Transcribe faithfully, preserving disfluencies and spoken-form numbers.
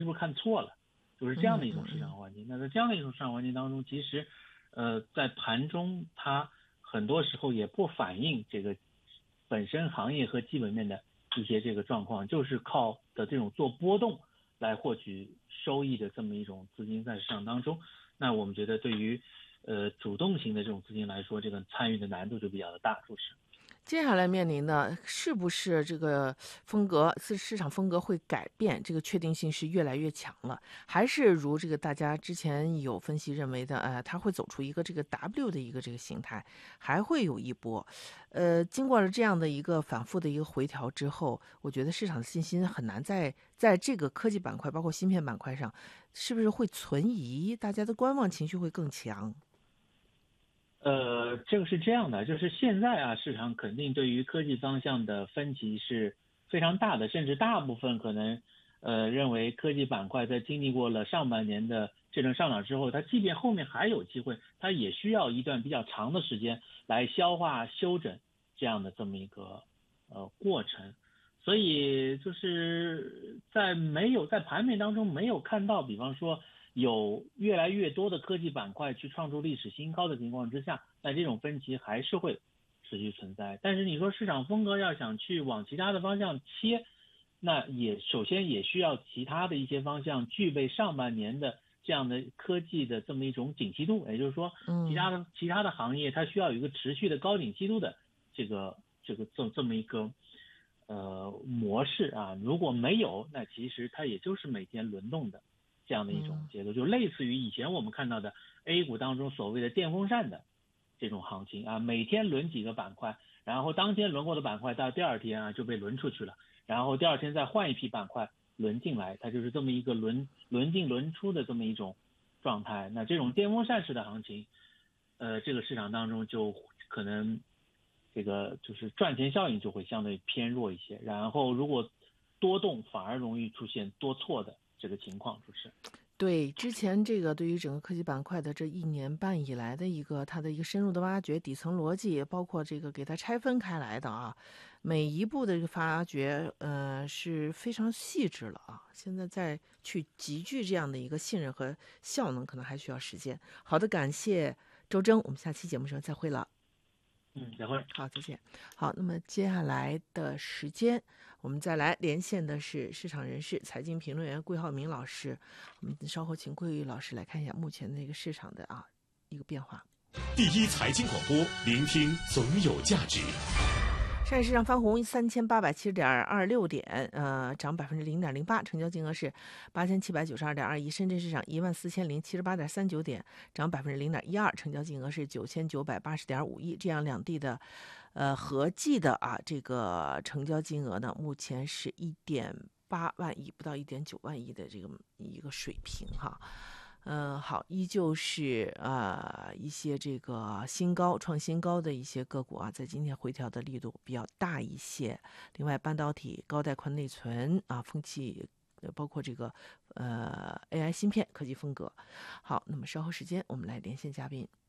是不是看错了？就是这样的一种市场环境。那在这样的一种市场环境当中，其实呃在盘中它很多时候也不反映这个本身行业和基本面的一些这个状况，就是靠的这种做波动来获取收益的这么一种资金在市场当中。那我们觉得对于呃主动型的这种资金来说，这个参与的难度就比较的大，主持。 接下来面临的是不是这个风格市市场风格会改变？这个确定性是越来越强了，还是如这个大家之前有分析认为的，呃，它会走出一个这个 W 的一个这个形态，还会有一波。呃，经过了这样的一个反复的一个回调之后，我觉得市场的信心很难在在这个科技板块，包括芯片板块上，是不是会存疑？大家的观望情绪会更强。 呃，这个是这样的，就是现在啊，市场肯定对于科技方向的分歧是非常大的，甚至大部分可能呃认为科技板块在经历过了上半年的这轮上涨之后，它即便后面还有机会，它也需要一段比较长的时间来消化休整这样的这么一个呃过程。所以就是在没有在盘面当中没有看到，比方说有越来越多的科技板块去创出历史新高的情况之下，那这种分歧还是会持续存在。但是你说市场风格要想去往其他的方向切，那也首先也需要其他的一些方向具备上半年的这样的科技的这么一种景气度，也就是说，其他嗯。 的其他的行业它需要有一个持续的高景气度的这个这个这这么一个呃模式啊。如果没有，那其实它也就是每天轮动的这样的一种嗯。 节奏，就类似于以前我们看到的 A 股当中所谓的电风扇的这种行情啊，每天轮几个板块，然后当天轮过的板块到第二天啊就被轮出去了，然后第二天再换一批板块轮进来，它就是这么一个轮轮进轮出的这么一种状态。那这种电风扇式的行情，呃，这个市场当中就可能这个就是赚钱效应就会相对偏弱一些，然后如果多动反而容易出现多错的这个情况，就是。 对，之前这个对于整个科技板块的这一年半以来的一个它的一个深入的挖掘，底层逻辑，包括这个给它拆分开来的啊，每一步的这个发掘，呃，是非常细致了啊。现在再去集聚这样的一个信任和效能，可能还需要时间。好的，感谢周征，我们下期节目时候再会了。 嗯，再会。 好，再见。好，那么接下来的时间，我们再来连线的是市场人士、财经评论员桂浩明老师。我们稍后请桂老师来看一下目前的一个市场的啊一个变化。 第一财经广播，聆听总有价值。 上海市场翻红三千八百七十点二六点，呃，涨百分之零点零八，成交金额是八千七百九十二点二一。深圳市场一万四千零七十八点三九点，涨百分之零点一二，成交金额是九千九百八十点五亿。这样两地的，呃，合计的啊，这个成交金额呢，目前是一点八万亿，不到一点九万亿的这个一个水平哈。嗯、呃，好，依旧是呃一些这个新高创新高的一些个股啊，在今天回调的力度比较大一些。另外，半导体、高带宽内存啊，风气，包括这个呃 A I 芯片、科技风格。好，那么稍后时间我们来连线嘉宾。